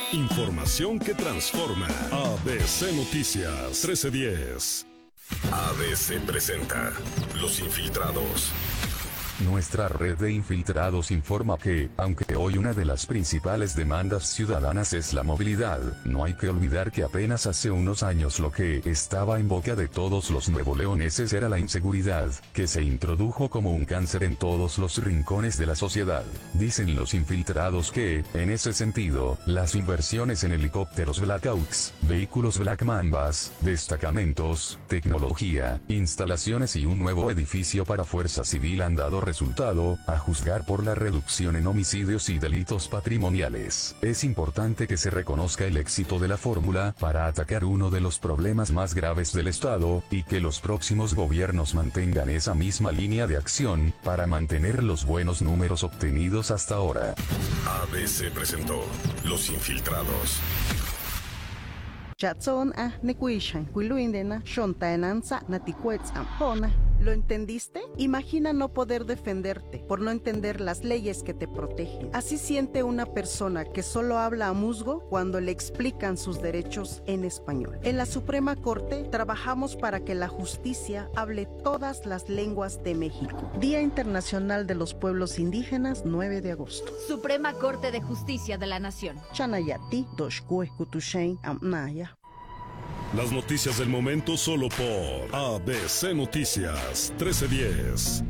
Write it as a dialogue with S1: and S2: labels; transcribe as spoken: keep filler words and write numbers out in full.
S1: Información que transforma. A B C Noticias trece diez. A B C presenta Los Infiltrados.
S2: Nuestra red de infiltrados informa que, aunque hoy una de las principales demandas ciudadanas es la movilidad, no hay que olvidar que apenas hace unos años lo que estaba en boca de todos los nuevoleoneses era la inseguridad, que se introdujo como un cáncer en todos los rincones de la sociedad. Dicen los infiltrados que, en ese sentido, las inversiones en helicópteros Black Hawks, vehículos Black Mambas, destacamentos, tecnología, instalaciones y un nuevo edificio para Fuerza Civil han dado resultado, a juzgar por la reducción en homicidios y delitos patrimoniales. Es importante que se reconozca el éxito de la fórmula para atacar uno de los problemas más graves del Estado, y que los próximos gobiernos mantengan esa misma línea de acción, para mantener los buenos números obtenidos hasta ahora.
S1: A B C presentó Los Infiltrados.
S3: Chatson a nekuishan kuiluindena shontaenanza naticuets ampona. ¿Lo entendiste? Imagina no poder defenderte por no entender las leyes que te protegen. Así siente una persona que solo habla a musgo cuando le explican sus derechos en español. En la Suprema Corte trabajamos para que la justicia hable todas las lenguas de México. Día Internacional de los Pueblos Indígenas, nueve de agosto.
S4: Suprema Corte de Justicia de la Nación.
S3: Chanayati, Doshkue Kutushain Amnaya.
S1: Las noticias del momento solo por A B C Noticias trece diez.